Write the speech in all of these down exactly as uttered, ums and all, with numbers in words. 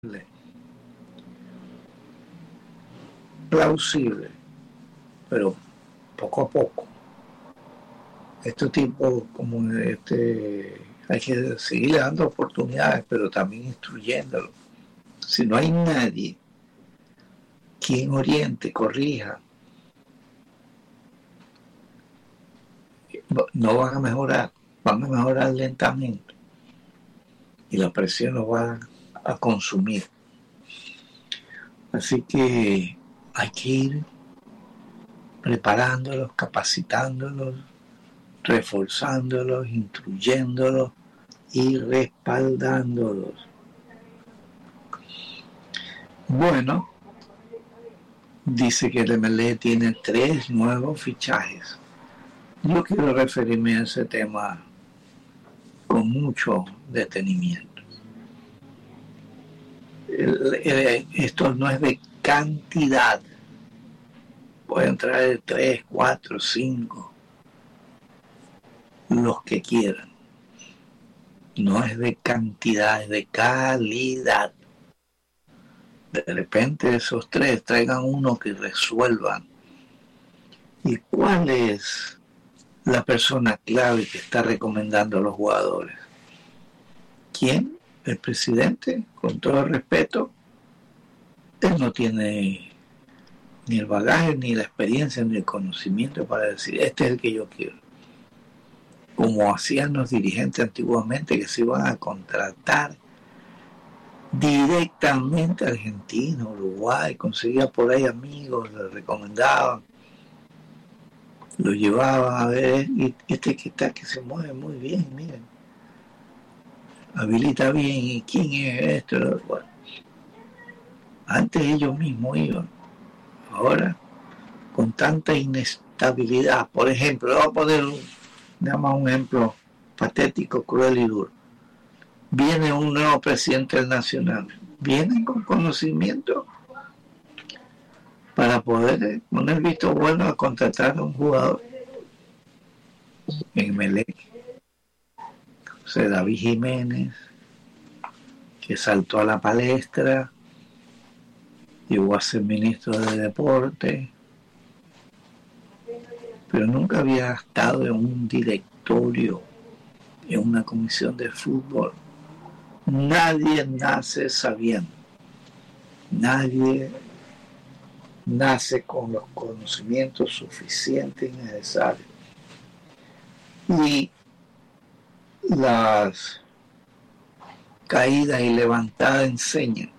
plausible, pero poco a poco. Estos tipos, como este, hay que seguir dando oportunidades, pero también instruyéndolos. Si no hay nadie quien oriente, corrija, no van a mejorar, van a mejorar lentamente y la presión los va a consumir. Así que hay que ir preparándolos, capacitándolos, reforzándolos, instruyéndolos y respaldándolos. Bueno, dice que el M L E tiene tres nuevos fichajes. Yo quiero referirme a ese tema con mucho detenimiento. El, el, esto no es de cantidad. Puede entrar de tres, cuatro, cinco, los que quieran. No es de cantidad, es de calidad. De repente esos tres traigan uno que resuelvan. ¿Y cuál es la persona clave que está recomendando a los jugadores? ¿Quién? El presidente, con todo el respeto. Él no tiene ni el bagaje, ni la experiencia, ni el conocimiento para decir, este es el que yo quiero. Como hacían los dirigentes antiguamente, que se iban a contratar directamente a Argentina, Uruguay, conseguía por ahí amigos, les recomendaban, lo llevaban a ver, y este que está, que se mueve muy bien, miren, habilita bien, ¿y quién es esto? Bueno, antes ellos mismos iban, ahora con tanta inestabilidad. Por ejemplo, voy a poner un, nada más un ejemplo patético, cruel y duro. Viene un nuevo presidente del Nacional, viene con conocimiento para poder poner visto bueno a contratar a un jugador en Melec. O sea, David Jiménez, que saltó a la palestra, llegó a ser ministro de Deporte, pero nunca había estado en un directorio, en una comisión de fútbol. Nadie nace sabiendo, nadie nace con los conocimientos suficientes y necesarios. Y las caídas y levantadas enseñan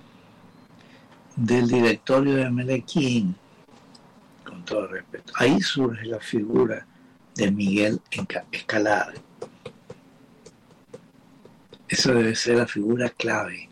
del directorio de Melequín, con todo respeto. Ahí surge la figura de Miguel Escalada. Eso debe ser la figura clave.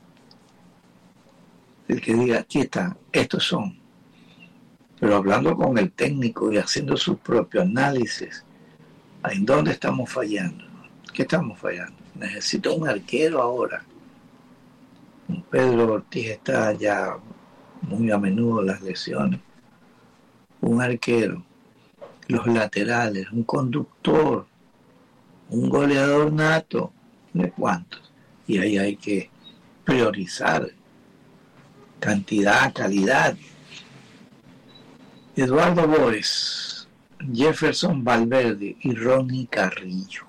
El que diga, aquí está, estos son. Pero hablando con el técnico y haciendo su propio análisis, ¿en dónde estamos fallando? ¿Qué estamos fallando? Necesito un arquero ahora. Pedro Ortiz está ya muy a menudo las lesiones. Un arquero, los laterales, un conductor, un goleador nato, ¿de cuántos? Y ahí hay que priorizar cantidad, calidad. Eduardo Bores, Jefferson Valverde y Ronnie Carrillo.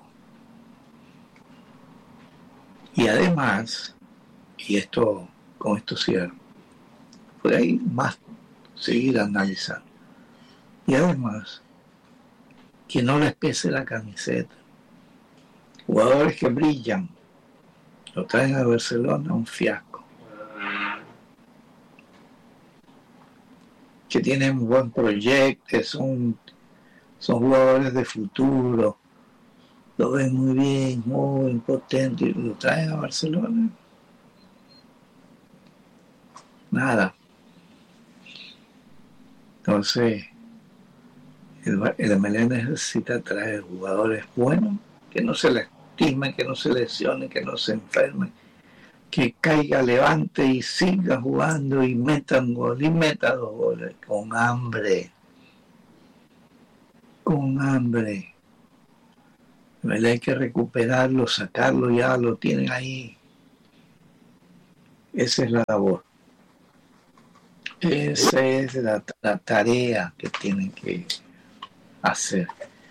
Y además, y esto con esto cierro, por ahí más seguir analizando. Y además, que no les pese la camiseta. Jugadores que brillan, lo traen a Barcelona, un fiasco. Que tienen un buen proyecto, son, son jugadores de futuro, lo ven muy bien, muy potente, y lo traen a Barcelona. Nada. Entonces, el, el M L E necesita traer jugadores buenos, que no se lastimen, que no se lesionen, que no se enfermen, que caiga, levante y siga jugando y metan gol y meta dos goles con hambre. Con hambre. Hay que recuperarlo, sacarlo, ya lo tienen ahí. Esa es la labor. Esa es la, la tarea que tienen que hacer.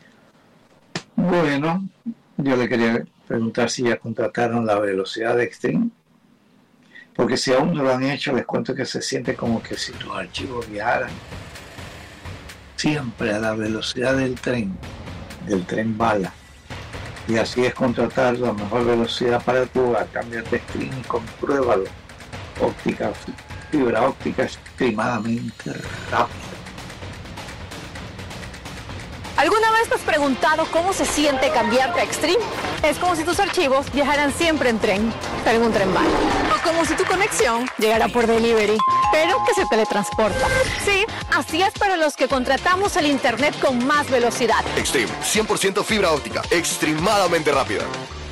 Bueno, yo le quería preguntar si ya contrataron la velocidad de Extreme, porque si aún no lo han hecho, les cuento que se siente como que si tus archivos viajaran siempre a la velocidad del tren, del tren bala. Y así es contratar la mejor velocidad para tu hogar. Cámbiate Extreme y compruébalo. Óptica, fibra óptica extremadamente rápida. ¿Alguna vez te has preguntado cómo se siente cambiarte a Extreme? Es como si tus archivos viajaran siempre en tren, pero en un tren bala. O como si tu conexión llegara por delivery, pero que se teletransporta. Sí, así es para los que contratamos el internet con más velocidad. Extreme, cien por ciento fibra óptica, extremadamente rápida.